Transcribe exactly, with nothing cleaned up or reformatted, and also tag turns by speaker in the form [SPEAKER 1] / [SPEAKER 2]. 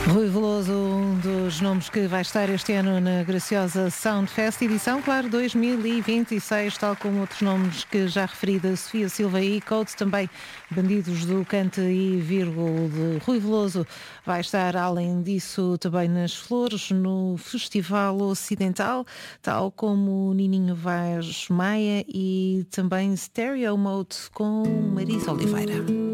[SPEAKER 1] Rui Veloso, um dos nomes que vai estar este ano na graciosa Soundfest, edição, claro, dois mil e vinte e seis, tal como outros nomes que já referi da Sofia Silva e Coates, também Bandidos do Cante e Vírgula de Rui Veloso vai estar, além disso, também nas Flores, no Festival Ocidental, tal como Nininho Vaz Maia e também Stereo Mode com Marisa Oliveira.